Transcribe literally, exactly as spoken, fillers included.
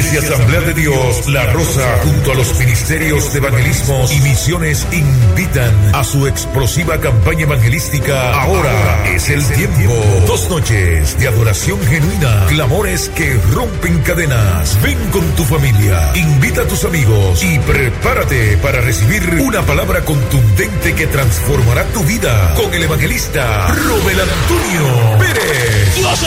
Iglesia Asamblea de Dios La Rosa, junto a los ministerios de evangelismo y misiones, invitan a su explosiva campaña evangelística. Ahora es el tiempo. Dos noches de adoración genuina, clamores que rompen cadenas. Ven con tu familia, invita a tus amigos y prepárate para recibir una palabra contundente que transformará tu vida con el evangelista Robel Antonio Pérez.